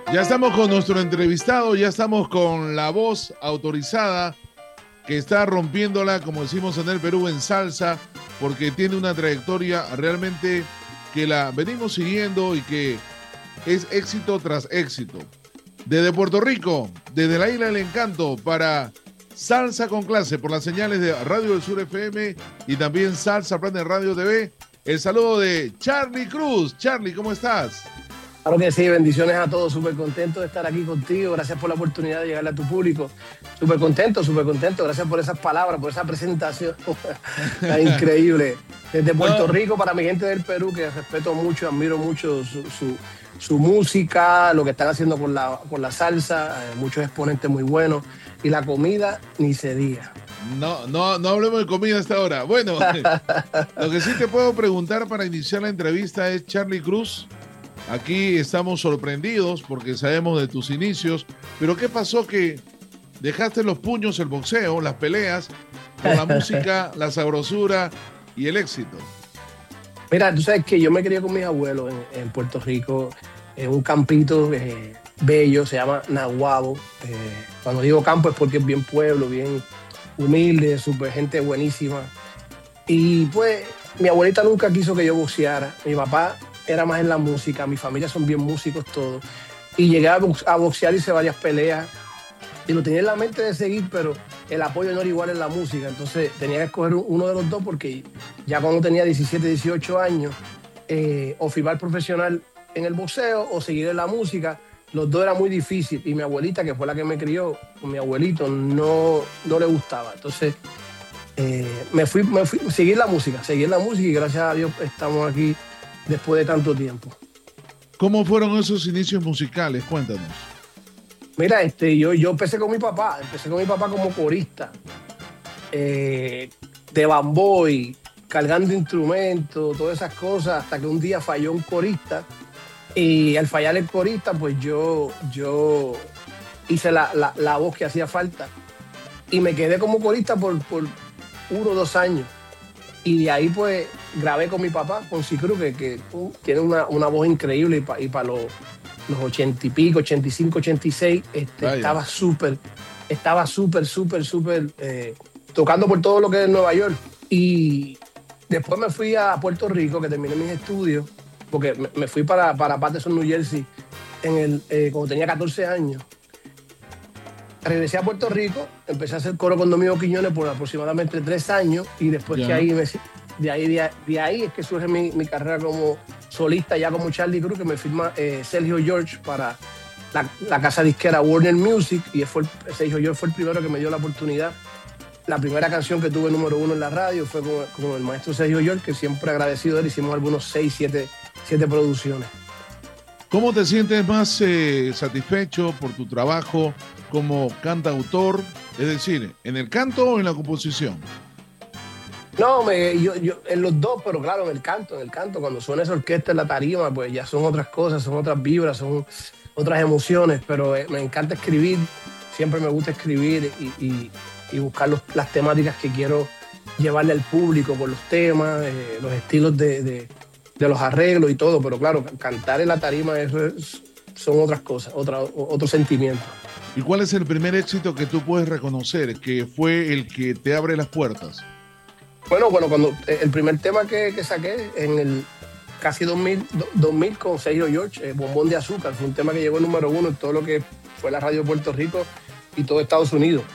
Ya estamos con nuestro entrevistado, ya estamos con la voz autorizada que está rompiéndola, como decimos en el Perú, en salsa, porque tiene una trayectoria realmente que la venimos siguiendo y que es éxito tras éxito. Desde Puerto Rico, desde la Isla del Encanto, para Salsa con Clase, por las señales de Radio del Sur FM y también Salsa Planet Radio TV, el saludo de Charly Cruz. Charly, ¿cómo estás? Claro que sí, bendiciones a todos, súper contento de estar aquí contigo, gracias por la oportunidad de llegarle a tu público, súper contento, gracias por esas palabras, por esa presentación, está increíble. Desde Puerto Rico, para mi gente del Perú, que respeto mucho, admiro mucho su música, lo que están haciendo con la salsa, muchos exponentes muy buenos, y la comida ni se diga. No hablemos de comida hasta ahora. Bueno, lo que sí te puedo preguntar para iniciar la entrevista es, Charly Cruz, aquí estamos sorprendidos porque sabemos de tus inicios, pero ¿qué pasó que dejaste los puños, el boxeo, las peleas, por la música, la sabrosura y el éxito? Mira, tú sabes que yo me crié con mis abuelos en Puerto Rico, en un campito bello, se llama Naguabo. Cuando digo campo es porque es bien pueblo, bien humilde, súper gente buenísima. Y pues mi abuelita nunca quiso que yo boxeara, mi papá era más en la música, mi familia son bien músicos todos, y llegué a boxear, hice varias peleas, y lo tenía en la mente de seguir, pero el apoyo no era igual en la música, entonces tenía que escoger uno de los dos, porque ya cuando tenía 17, 18 años, o firmar profesional en el boxeo, o seguir en la música, los dos era muy difícil, y mi abuelita, que fue la que me crió, con mi abuelito, no le gustaba, entonces me fui, seguir la música, y gracias a Dios estamos aquí después de tanto tiempo. ¿Cómo fueron esos inicios musicales? Cuéntanos. Mira, yo empecé con mi papá como corista, de bamboy, cargando instrumentos, todas esas cosas, hasta que un día falló un corista, y al fallar el corista, pues yo hice la voz que hacía falta, y me quedé como corista por 1 o 2 años. Y de ahí pues grabé con mi papá, con Cicru, que tiene una voz increíble, y para los 80 y pico, 85, 86, estaba súper, tocando por todo lo que es Nueva York. Y después me fui a Puerto Rico, que terminé mis estudios, porque me fui para Paterson, New Jersey, cuando tenía 14 años. Regresé a Puerto Rico, empecé a hacer coro con Domingo Quiñones por aproximadamente 3 años, y después que de ahí es que surge mi carrera como solista, ya como Charly Cruz, que me firma Sergio George para la casa disquera Warner Music, y Sergio George fue el primero que me dio la oportunidad. La primera canción que tuve número 1 en la radio fue con el maestro Sergio George, que siempre agradecido de él, hicimos algunos 6, 7 producciones. ¿Cómo te sientes más satisfecho por tu trabajo como cantautor? Es decir, ¿en el canto o en la composición? No, yo en los dos, pero claro, en el canto, cuando suena esa orquesta en la tarima, pues ya son otras cosas, son otras vibras, son otras emociones, pero me encanta escribir, siempre me gusta escribir y buscar las temáticas que quiero llevarle al público por los temas, los estilos de los arreglos y todo, pero claro, cantar en la tarima son otras cosas, otro sentimiento. ¿Y cuál es el primer éxito que tú puedes reconocer que fue el que te abre las puertas? Bueno, cuando el primer tema que saqué en el casi 2000 con Sergio George, Bombón de Azúcar, fue un tema que llegó número 1 en todo lo que fue la radio de Puerto Rico y todo Estados Unidos.